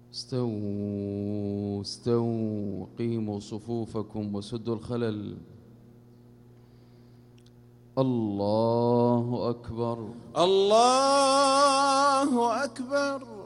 استووا استووا، قيموا صفوفكم وسدوا الخلل. الله أكبر، الله أكبر.